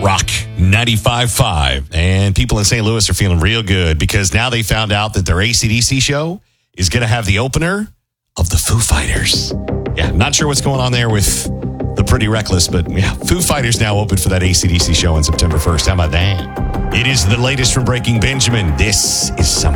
Rock 95.5. And people in St. Louis are feeling real good because now they found out that their AC/DC show is going to have the opener of the Foo Fighters. Yeah, not sure what's going on there with the Pretty Reckless, but yeah, Foo Fighters now open for that AC/DC show on September 1st. How about that? It is the latest from Breaking Benjamin. This is something.